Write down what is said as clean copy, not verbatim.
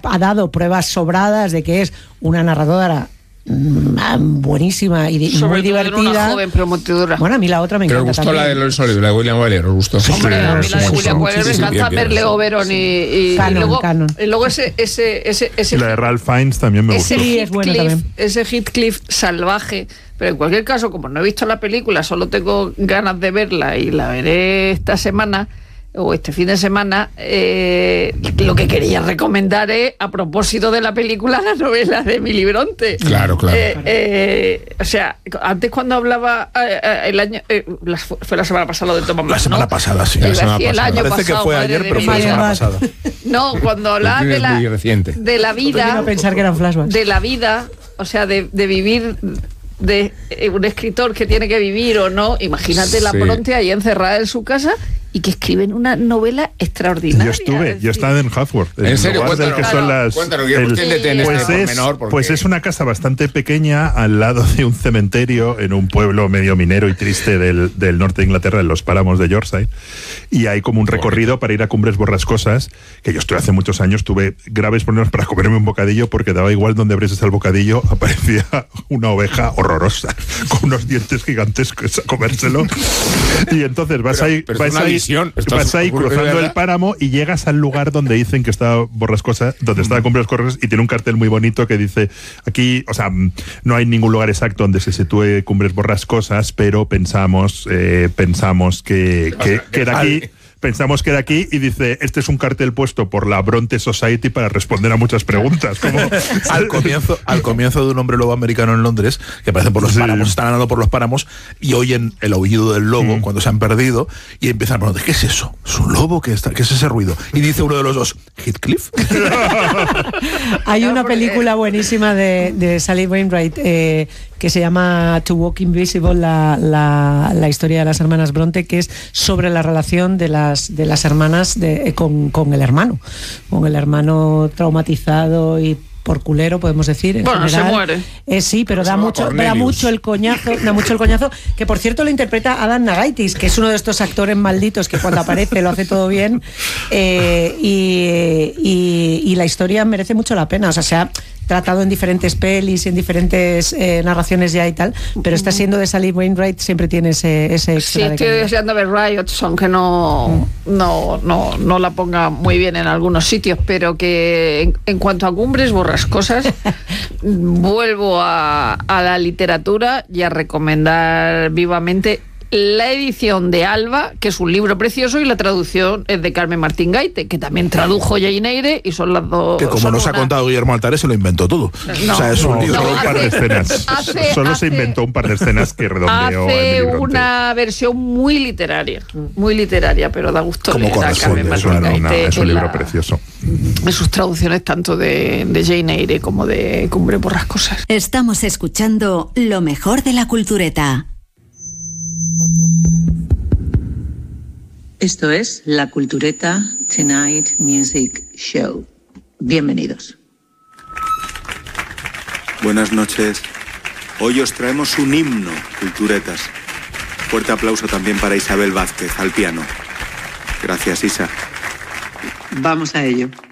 ha dado pruebas sobradas de que es una narradora buenísima y muy divertida. Una joven prometedora. Bueno, a mí la otra me encanta. Pero gustó también. la de Lois Oliver, la de William Wyler, ¿os gustó? Sí, hombre, a mí la de William Wyler me encanta, Merle Oberon y luego ese y la de Ralph Fiennes también me gustó. Sí, es bueno también. Ese Heathcliff salvaje. Pero en cualquier caso, como no he visto la película, solo tengo ganas de verla y la veré esta semana o este fin de semana, lo que quería recomendar es, a propósito de la película, la novela de Emily Bronte. Claro. O sea, antes cuando hablaba el año... fue la semana pasada lo de Thomas Mann, La semana pasada, sí. El año Parece pasado, que fue ayer, pero fue la semana pasada. No, cuando hablaba de la vida... No pensar que eran flashbacks. De la vida, o sea, de vivir... de un escritor que tiene que vivir o no, imagínate la Bronte ahí encerrada en su casa y que escriben una novela extraordinaria. Yo estaba en Haworth. ¿En serio? Cuéntanos, pues es una casa bastante pequeña al lado de un cementerio en un pueblo medio minero y triste del norte de Inglaterra, en los páramos de Yorkshire, y hay como un recorrido para ir a Cumbres Borrascosas, que yo estuve hace muchos años, tuve graves problemas para comerme un bocadillo porque daba igual donde abrieses el bocadillo, aparecía una oveja horrorosa con unos dientes gigantescos a comérselo, y entonces vas ahí cruzando el páramo y llegas al lugar donde dicen que está Borrascosa, donde está Cumbres Borrascosas, y tiene un cartel muy bonito que dice aquí, o sea, no hay ningún lugar exacto donde se sitúe Cumbres Borrascosas, pero pensamos que era aquí. Pensamos que era aquí, y dice, este es un cartel puesto por la Bronte Society para responder a muchas preguntas. Como al comienzo de Un hombre lobo americano en Londres, que aparecen por los páramos, están andando por los páramos y oyen el aullido del lobo cuando se han perdido y empiezan a preguntar, ¿qué es eso? ¿Es un lobo? ¿Qué es ese ruido? Y dice uno de los dos, ¿Heathcliff? Hay una película buenísima de Sally Wainwright que se llama To Walk Invisible, la historia de las hermanas Bronte, que es sobre la relación de las hermanas con el hermano traumatizado y por culero, podemos decir, en general. Se muere. Sí, pero da mucho el coñazo, que por cierto lo interpreta Adam Nagaitis, que es uno de estos actores malditos que cuando aparece lo hace todo bien, y la historia merece mucho la pena, o sea, se ha tratado en diferentes pelis, en diferentes narraciones ya y tal, pero está siendo de Sally Wainwright, siempre tiene ese extra. Sí, estoy deseando ver Riotson, que no la ponga muy bien en algunos sitios, pero que en cuanto a Cumbres Borrascosas, vuelvo a la literatura y a recomendar vivamente la edición de Alba, que es un libro precioso, y la traducción es de Carmen Martín Gaite, que también tradujo Jane Eyre, y son las dos. Que como nos ha contado Guillermo Altares, se lo inventó todo. No, o sea, es un libro. Solo un par de escenas. Se inventó un par de escenas que redondeó. Hace una versión muy literaria, pero da gusto como leer a Carmen Martín Gaite. Es un libro precioso. En sus traducciones tanto de Jane Eyre como de Cumbres Borrascosas. Estamos escuchando lo mejor de la cultureta. Esto es La Cultureta Tonight Music Show. Bienvenidos. Buenas noches. Hoy os traemos un himno, culturetas. Fuerte aplauso también para Isabel Vázquez, al piano. Gracias, Isa. Vamos a ello.